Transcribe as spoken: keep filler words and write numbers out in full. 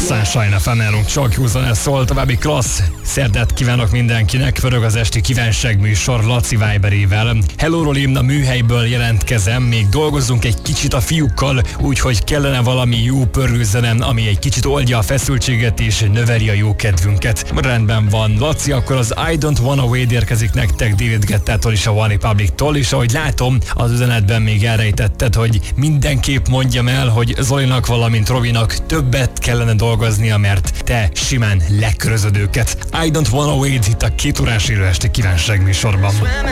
Sunshine ef em nálunk csak józan ez szól, további klassz szerdát kívánok mindenkinek, pörög az esti kívánság műsor Laci Viberével. Hello Rolim, a műhelyből jelentkezem, még dolgozzunk egy kicsit a fiúkkal, úgyhogy kellene valami jó pörgőzenem, ami egy kicsit oldja a feszültséget és növeli a jó kedvünket. Rendben van, Laci, akkor az I Don't Wanna Wait érkezik nektek David Guettától és a One Republic-tól, és ahogy látom, az üzenetben még elrejtetted, hogy mindenképp mondjam el, hogy Zolinak, valamint Robinak többet kellene dolgoznia, mert te simán lekörözöd őket. I Don't Wanna Wait itt a két órás élő esti kívánság műsorban.